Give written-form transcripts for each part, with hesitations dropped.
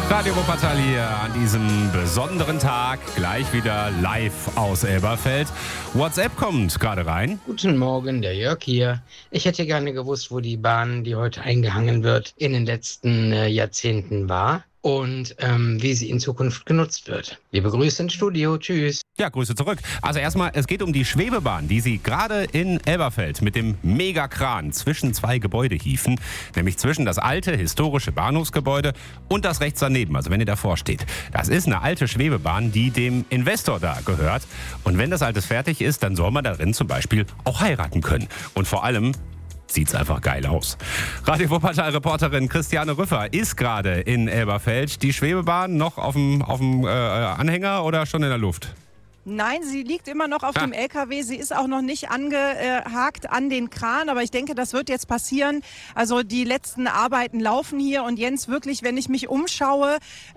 Radio Wuppertal hier an diesem besonderen Tag, gleich wieder live aus Elberfeld. WhatsApp kommt gerade rein. Guten Morgen, der Jörg hier. Ich hätte gerne gewusst, wo die Bahn, die heute eingehangen wird, in den letzten Jahrzehnten war und wie sie in Zukunft genutzt wird. Liebe Grüße ins Studio, tschüss. Ja, Grüße zurück. Also erstmal, es geht um die Schwebebahn, die sie gerade in Elberfeld mit dem Megakran zwischen zwei Gebäude hieven, nämlich zwischen das alte historische Bahnhofsgebäude und das rechts daneben, also wenn ihr davor steht. Das ist eine alte Schwebebahn, die dem Investor da gehört. Und wenn das alles fertig ist, dann soll man darin zum Beispiel auch heiraten können. Und vor allem sieht's einfach geil aus. Radio Wuppertal-Reporterin Christiane Rüffer ist gerade in Elberfeld. Die Schwebebahn noch auf dem Anhänger oder schon in der Luft? Nein, sie liegt immer noch auf dem LKW. Sie ist auch noch nicht angehakt an den Kran, aber ich denke, das wird jetzt passieren. Also die letzten Arbeiten laufen hier und Jens, wirklich, wenn ich mich umschaue,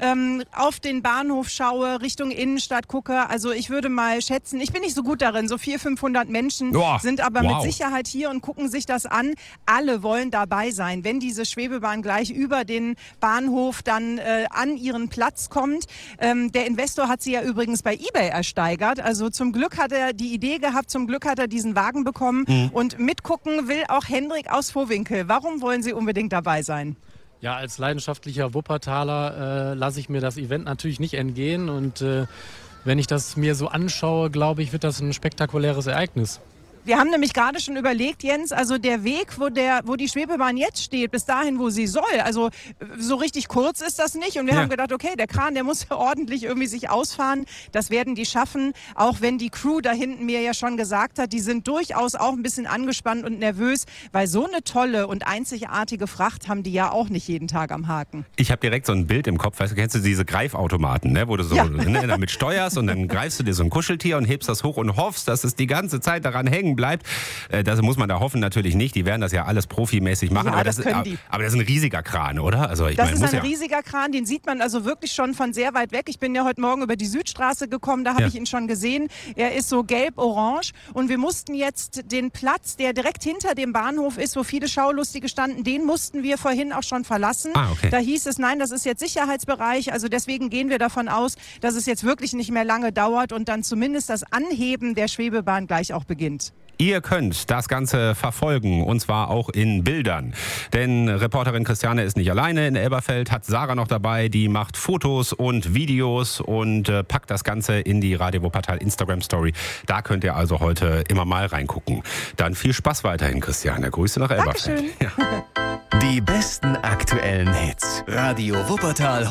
auf den Bahnhof schaue, Richtung Innenstadt gucke, also ich würde mal schätzen, ich bin nicht so gut darin, so 400-500 Menschen sind aber mit Sicherheit hier und gucken sich das an. Alle wollen dabei sein, wenn diese Schwebebahn gleich über den Bahnhof dann an ihren Platz kommt. Der Investor hat sie ja übrigens bei eBay ersteigert. Also zum Glück hat er die Idee gehabt, zum Glück hat er diesen Wagen bekommen. Und mitgucken will auch Hendrik aus Vohwinkel. Warum wollen Sie unbedingt dabei sein? Ja, als leidenschaftlicher Wuppertaler lasse ich mir das Event natürlich nicht entgehen. Und wenn ich das mir so anschaue, glaube ich, wird das ein spektakuläres Ereignis. Wir haben nämlich gerade schon überlegt, Jens, also der Weg, wo die Schwebebahn jetzt steht, bis dahin, wo sie soll, also so richtig kurz ist das nicht. Und wir haben gedacht, okay, der Kran, der muss ja ordentlich irgendwie sich ausfahren. Das werden die schaffen, auch wenn die Crew da hinten mir ja schon gesagt hat, die sind durchaus auch ein bisschen angespannt und nervös, weil so eine tolle und einzigartige Fracht haben die ja auch nicht jeden Tag am Haken. Ich habe direkt so ein Bild im Kopf, weißt du, kennst du diese Greifautomaten, ne, wo du so damit steuerst und dann greifst du dir so ein Kuscheltier und hebst das hoch und hoffst, dass es die ganze Zeit daran hängen bleibt. Das muss man da hoffen natürlich nicht. Die werden das ja alles profimäßig machen. Ja, aber das ist ein riesiger Kran, oder? Also das ist ein riesiger Kran, den sieht man also wirklich schon von sehr weit weg. Ich bin ja heute Morgen über die Südstraße gekommen, da habe ich ihn schon gesehen. Er ist so gelb-orange und wir mussten jetzt den Platz, der direkt hinter dem Bahnhof ist, wo viele Schaulustige standen, den mussten wir vorhin auch schon verlassen. Okay. Da hieß es, nein, das ist jetzt Sicherheitsbereich. Also deswegen gehen wir davon aus, dass es jetzt wirklich nicht mehr lange dauert und dann zumindest das Anheben der Schwebebahn gleich auch beginnt. Ihr könnt das Ganze verfolgen, und zwar auch in Bildern. Denn Reporterin Christiane ist nicht alleine in Elberfeld, hat Sarah noch dabei, die macht Fotos und Videos und packt das Ganze in die Radio Wuppertal Instagram-Story. Da könnt ihr also heute immer mal reingucken. Dann viel Spaß weiterhin, Christiane. Grüße nach Elberfeld. Dankeschön. Die besten aktuellen Hits. Radio Wuppertal